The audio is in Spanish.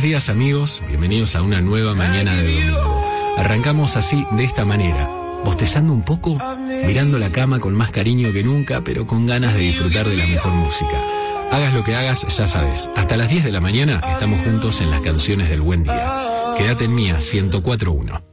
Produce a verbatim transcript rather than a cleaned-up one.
buenos días amigos, bienvenidos a una nueva mañana de domingo. Arrancamos así, de esta manera, bostezando un poco, mirando la cama con más cariño que nunca, pero con ganas de disfrutar de la mejor música. Hagas lo que hagas, ya sabes, hasta las diez de la mañana estamos juntos en las canciones del buen día. Quédate en Mía ciento cuatro punto uno.